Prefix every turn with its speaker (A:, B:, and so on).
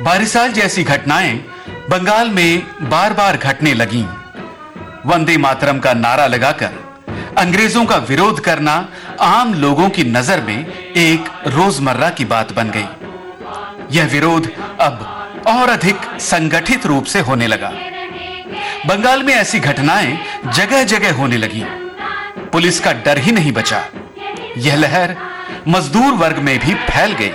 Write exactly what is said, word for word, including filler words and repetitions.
A: बारिसाल जैसी घटनाएं बंगाल में बार बार घटने लगीं। वंदे मातरम का नारा लगाकर अंग्रेजों का विरोध करना आम लोगों की नजर में एक रोजमर्रा की बात बन गई। यह विरोध अब और अधिक संगठित रूप से होने लगा। बंगाल में ऐसी घटनाएं जगह जगह होने लगी। पुलिस का डर ही नहीं बचा। यह लहर मजदूर वर्ग में भी फैल गई।